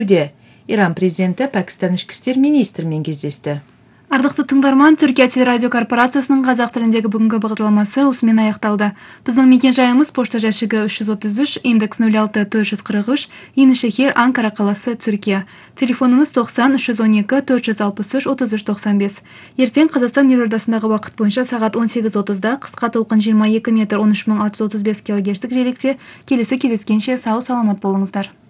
Иран президенті Пәкістан ішкі істер министрімен кездесті. Ардықты тыңдарман, Түркия телерадио корпорациясының қазақ тіліндегі бүгінгі бағдарламасы осымен аяқталды. Біздің мекен жайымыз пошта жәшігі 333, индекс 06443, Енішехир, Анкара қаласы, Түркия. Телефонымыз 90 312 463 3395. Ертең Қазақстан елордасындағы уақыт бойынша сағат 18:30-да қысқа толқын 22 метр 13635 кГц жиілікте келесі кездескенше сау саламат болыңыздар.